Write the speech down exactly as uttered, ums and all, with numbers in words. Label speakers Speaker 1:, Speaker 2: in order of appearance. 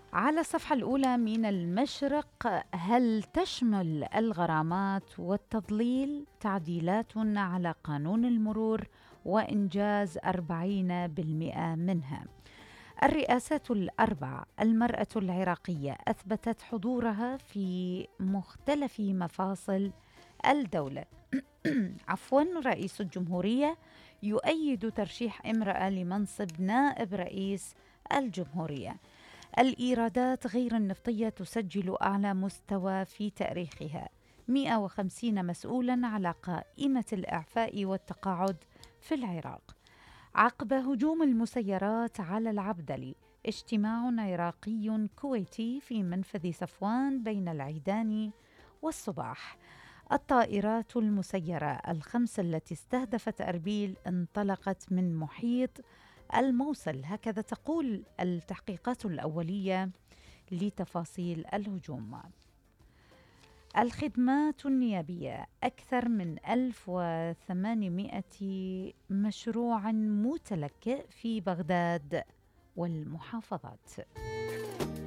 Speaker 1: على الصفحة الأولى من المشرق: هل تشمل الغرامات والتضليل تعديلات على قانون المرور وإنجاز أربعين بالمئة منها؟ الرئاسات الأربع: المرأة العراقية أثبتت حضورها في مختلف مفاصل الدولة. عفوا رئيس الجمهورية يؤيد ترشيح امرأة لمنصب نائب رئيس الجمهورية. الإيرادات غير النفطية تسجل أعلى مستوى في تاريخها. مئة وخمسين مسؤولا على قائمة الإعفاء والتقاعد في العراق. عقب هجوم المسيرات على العبدلي: اجتماع عراقي كويتي في منفذ صفوان بين العيدان والصباح. الطائرات المسيرة الخمس التي استهدفت أربيل انطلقت من محيط الموصل، هكذا تقول التحقيقات الأولية لتفاصيل الهجوم. الخدمات النيابية: أكثر من ألف وثمانمائة مشروع متلكئ في بغداد والمحافظات.